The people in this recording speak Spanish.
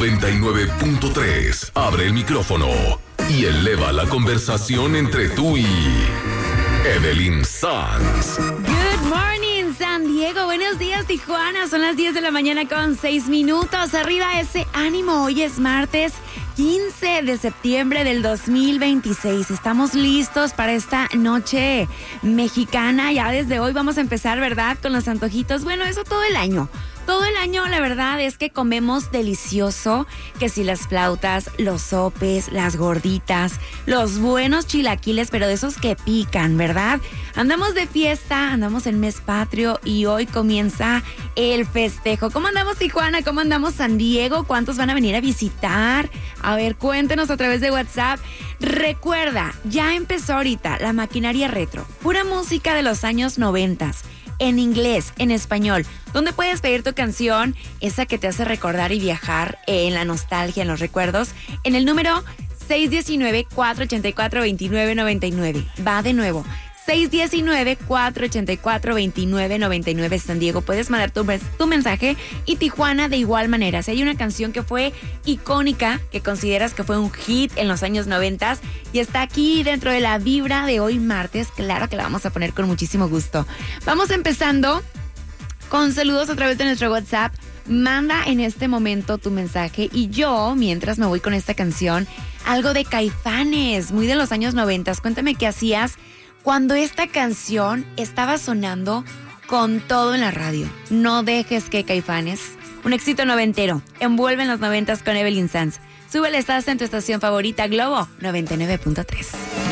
99.3. Abre el micrófono y eleva la conversación entre tú y Evelyn Sanz. Good morning, San Diego. Buenos días, Tijuana. Son las 10 de la mañana con 6 minutos. Arriba ese ánimo. Hoy es martes 15 de septiembre del 2026. Estamos listos para esta noche mexicana. Ya desde hoy vamos a empezar, ¿verdad? Con los antojitos. Bueno, eso todo el año. Todo el año, la verdad, es que comemos delicioso, que si las flautas, los sopes, las gorditas, los buenos chilaquiles, pero de esos que pican, ¿verdad? Andamos de fiesta, andamos en mes patrio y hoy comienza el festejo. ¿Cómo andamos, Tijuana? ¿Cómo andamos, San Diego? ¿Cuántos van a venir a visitar? A ver, cuéntenos a través de WhatsApp. Recuerda, ya empezó ahorita la maquinaria retro, pura música de los años 90. En inglés, en español, donde puedes pedir tu canción, esa que te hace recordar y viajar en la nostalgia, en los recuerdos, en el número 619-484-2999. Va de nuevo, 619-484-2999, San Diego. Puedes mandar tu mensaje, y Tijuana de igual manera. Si hay una canción que fue icónica, que consideras que fue un hit en los años 90 y está aquí dentro de la vibra de hoy martes, claro que la vamos a poner con muchísimo gusto. Vamos empezando con saludos a través de nuestro WhatsApp. Manda en este momento tu mensaje y yo, mientras me voy con esta canción, algo de Caifanes, muy de los años 90. Cuéntame qué hacías cuando esta canción estaba sonando con todo en la radio. No dejes que Caifanes, un éxito noventero, envuelve en los 90 con Evelyn Sanz. Súbele, estás en tu estación favorita, Globo 99.3.